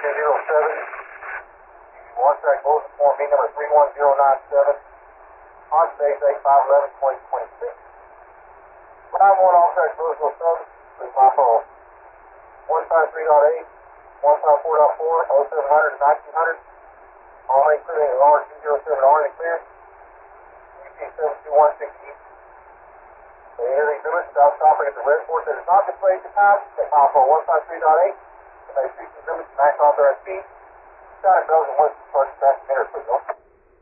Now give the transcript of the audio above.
One track motion form B number 31097, on stage 8511-2026. Round 1 off track motion service, please my phone. 153.8, 154.4, 0700, 1900. All including R207R in the clear. UC72160. They enter these limits without stopping at the red port that is not displayed at the time. They file for 153.8. If they reach these limits, max authorized speed. Shot bells and once first fast emitter signal.